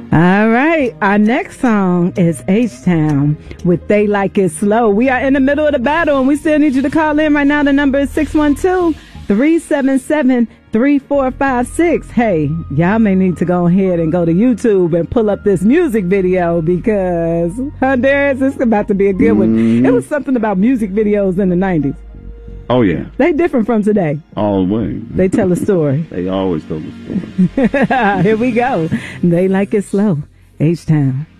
All right. Our next song is H-Town with They Like It Slow. We are in the middle of the battle, and we still need you to call in right now. The number is 612-377-3456. Hey, y'all may need to go ahead and go to YouTube and pull up this music video because, Honduras, it's about to be a good one. It was something about music videos in the 90s. Oh, yeah. They different from today. Always. They tell a story. They always tell a story. Here we go. They Like It Slow. H-Town.